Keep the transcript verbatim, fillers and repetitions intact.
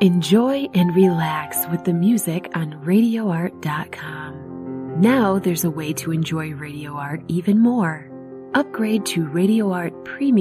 Enjoy and relax with the music on radio art dot com. Now there's a way to enjoy Radio Art even more. Upgrade to Radio Art Premium